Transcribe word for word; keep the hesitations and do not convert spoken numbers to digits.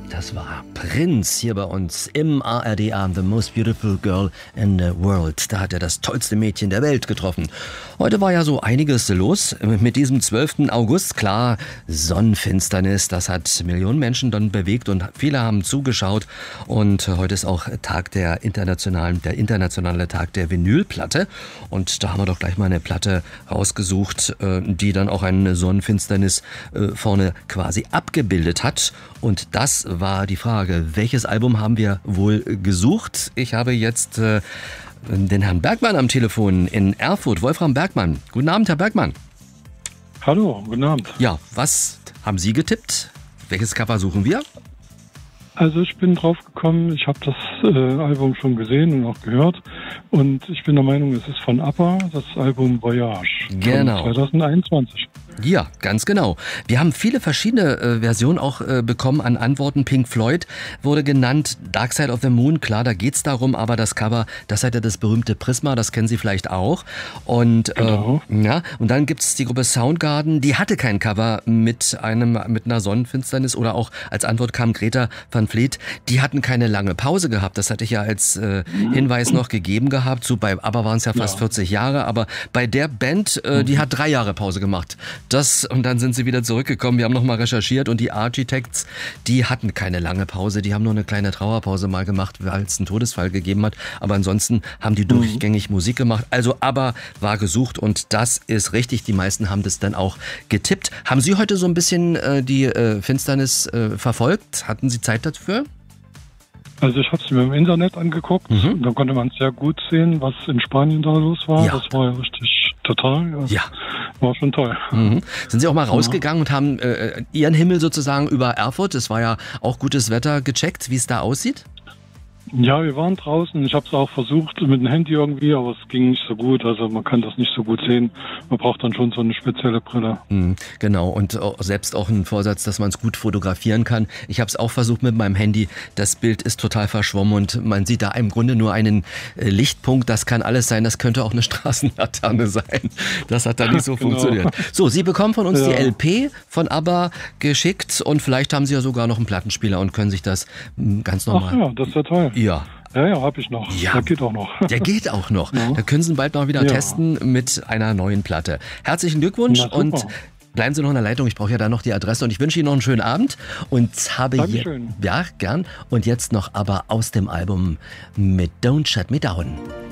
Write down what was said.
Das war Prince hier bei uns im A R D-Abend, The Most Beautiful Girl in the World. Da hat er das tollste Mädchen der Welt getroffen. Heute war ja so einiges los mit diesem zwölften August. Klar, Sonnenfinsternis, das hat Millionen Menschen dann bewegt und viele haben zugeschaut. Und heute ist auch Tag der internationalen, der internationale Tag der Vinylplatte. Und da haben wir doch gleich mal eine Platte rausgesucht, die dann auch eine Sonnenfinsternis vorne quasi abgebildet hat. Und das war die Frage, welches Album haben wir wohl gesucht? Ich habe jetzt äh, den Herrn Bergmann am Telefon in Erfurt. Wolfram Bergmann. Guten Abend, Herr Bergmann. Hallo, guten Abend. Ja, was haben Sie getippt? Welches Cover suchen wir? Also ich bin drauf gekommen, ich habe das äh, Album schon gesehen und auch gehört. Und ich bin der Meinung, es ist von ABBA, das Album Voyage. Genau. Von zwanzig einundzwanzig. Ja, ganz genau. Wir haben viele verschiedene äh, Versionen auch äh, bekommen an Antworten. Pink Floyd wurde genannt, Dark Side of the Moon, klar, da geht's darum, aber das Cover, das hat ja das berühmte Prisma, das kennen Sie vielleicht auch. Und, Genau. äh, ja, und dann gibt's die Gruppe Soundgarden, die hatte kein Cover mit einem mit einer Sonnenfinsternis oder auch als Antwort kam Greta van Fleet, die hatten keine lange Pause gehabt. Das hatte ich ja als äh, Hinweis noch gegeben gehabt. So bei ABBA waren es ja fast ja. vierzig Jahre, aber bei der Band, äh, die hat drei Jahre Pause gemacht. Das, und dann sind sie wieder zurückgekommen. Wir haben nochmal recherchiert und die Architects, die hatten keine lange Pause. Die haben nur eine kleine Trauerpause mal gemacht, weil es einen Todesfall gegeben hat. Aber ansonsten haben die durchgängig Musik gemacht. Also ABBA war gesucht und das ist richtig. Die meisten haben das dann auch getippt. Haben Sie heute so ein bisschen äh, die äh, Finsternis äh, verfolgt? Hatten Sie Zeit dafür? Also ich habe es mir im Internet angeguckt. Mhm. Und da konnte man sehr gut sehen, was in Spanien da los war. Ja. Das war ja richtig total. Ja. Ja. War schon toll. Mhm. Sind Sie auch mal rausgegangen und haben äh, Ihren Himmel sozusagen über Erfurt, es war ja auch gutes Wetter, gecheckt, wie es da aussieht? Ja, wir waren draußen. Ich habe es auch versucht mit dem Handy irgendwie, aber es ging nicht so gut. Also man kann das nicht so gut sehen. Man braucht dann schon so eine spezielle Brille. Mhm, genau, und selbst auch ein Vorsatz, dass man es gut fotografieren kann. Ich habe es auch versucht mit meinem Handy. Das Bild ist total verschwommen und man sieht da im Grunde nur einen Lichtpunkt. Das kann alles sein. Das könnte auch eine Straßenlaterne sein. Das hat da nicht so genau. funktioniert. So, Sie bekommen von uns ja. die L P von ABBA geschickt und vielleicht haben Sie ja sogar noch einen Plattenspieler und können sich das ganz normal... Ach ja, das wäre toll. Ja. Ja, ja, habe ich noch. Ja. Der geht auch noch. Der geht auch noch. Ja. Da können Sie ihn bald mal wieder ja. testen mit einer neuen Platte. Herzlichen Glückwunsch und bleiben Sie noch in der Leitung. Ich brauche ja da noch die Adresse und ich wünsche Ihnen noch einen schönen Abend und habe Dankeschön. hier, ja, gern. Und jetzt noch aber aus dem Album mit Don't Shut Me Down.